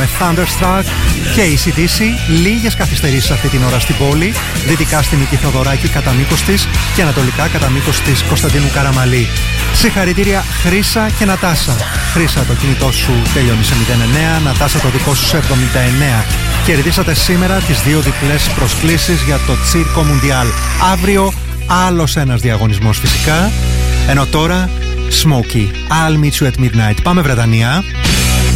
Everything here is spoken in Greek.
με Thunderstruck και ACDC. Λίγες καθυστερήσεις αυτή την ώρα στην πόλη. Δυτικά στη Νίκη Θεοδωράκη κατά μήκος της και ανατολικά κατά μήκος της Κωνσταντίνου Καραμαλή. Συγχαρητήρια Χρύσα και Νατάσα. Χρύσα, το κινητό σου τελειώνει σε 09, Νατάσα το δικό σου σε 79. Κερδίσατε σήμερα τις 2 διπλές προσκλήσεις για το Τσίρκο Μουντιάλ. Αύριο άλλος ένας διαγωνισμός φυσικά. Ενώ τώρα Smokey, I'll meet you at midnight. Πάμε Βρετανία.